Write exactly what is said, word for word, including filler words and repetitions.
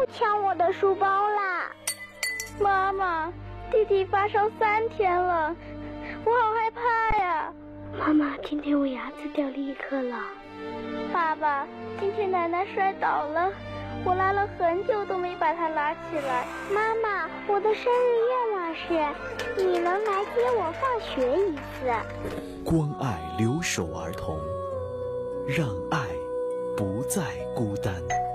抢我的书包啦！ 妈妈，弟弟发烧三天了，我好害怕呀！ 妈妈，今天我牙齿掉了一颗了。 爸爸，今天奶奶摔倒了，我拉了很久都没把她拉起来。 妈妈，我的生日愿望是你能来接我放学一次。 关爱留守儿童，让爱不再孤单。